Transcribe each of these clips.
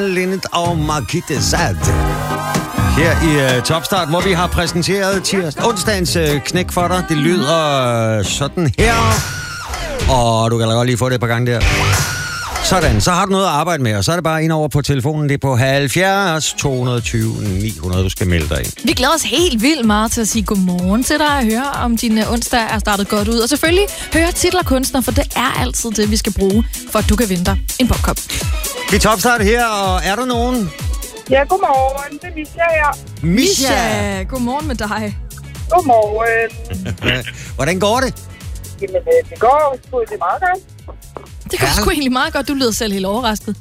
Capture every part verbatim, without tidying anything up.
Linnet og Margitte Sad. Her i uh, Topstart, hvor vi har præsenteret tirs, onsdagens uh, knæk for dig. Det lyder uh, sådan her. Og du kan da godt lige få det et par gange der. Sådan, så har du noget at arbejde med, og så er det bare ind over på telefonen. Det er på halvfjerds to hundrede tyve ni hundrede, du skal melde dig ind. Vi glæder os helt vildt meget til at sige godmorgen til dig og høre, om din onsdag er startet godt ud. Og selvfølgelig høre titler kunstner, for det er altid det, vi skal bruge, for at du kan vinde dig en popkop. Vi Topstart her, og er der nogen? Ja, godmorgen. Det er Misha her. Misha, godmorgen med dig. Godmorgen. Hvordan går det? Jamen, det går sgu det er meget godt. Det går sgu egentlig meget godt. Du lyder selv helt overrasket.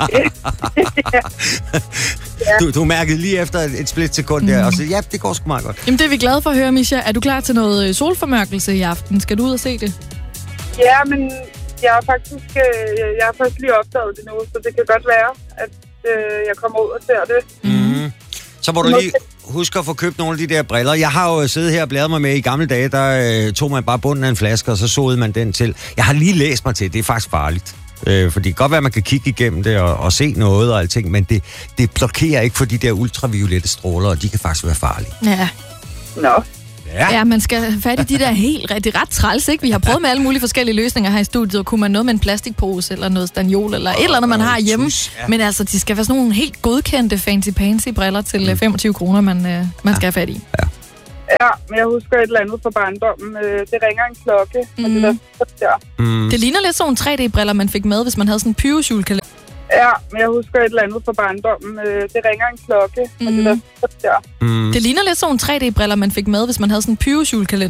du, du mærkede lige efter et, et splitsekund der, og så ja, det går sgu meget godt. Jamen, det er vi glade for at høre, Misha. Er du klar til noget solformørkelse i aften? Skal du ud og se det? Ja, men jeg har faktisk, jeg har faktisk lige opdaget det nu, så det kan godt være, at øh, jeg kommer ud og ser det. Mm. Så må du lige huske at få købt nogle af de der briller. Jeg har jo siddet her og bladret mig med i gamle dage, der øh, tog man bare bunden af en flaske, og så såede man den til. Jeg har lige læst mig til, det er faktisk farligt. Øh, fordi det kan godt være, at man kan kigge igennem det og, og se noget og alting, men det, det blokerer ikke for de der ultraviolette stråler, og de kan faktisk være farlige. Ja. Nå. Ja. Ja, man skal have fat i de der helt... Det er ret træls, ikke? Vi har prøvet med alle mulige forskellige løsninger her i studiet, og kunne man noget med en plastikpose, eller noget stanjol, eller et eller andet, man har hjemme. Ja. Men altså, de skal være sådan nogle helt godkendte fancy-pansy briller til mm. femogtyve kroner, man, øh, man skal have fat i. Ja. Ja, men jeg husker et eller andet fra barndommen. Det ringer en klokke, mm. og det der, der. Mm. Det ligner lidt sådan nogle tre D-briller, man fik med, hvis man havde sådan en pyrosjulkalender. Ja, men jeg husker et eller andet fra barndommen. Det ringer en klokke, mm. og det der, der. Mm. Det ligner lidt sådan nogle tre D-briller, man fik med, hvis man havde sådan en pyrosjulkalender.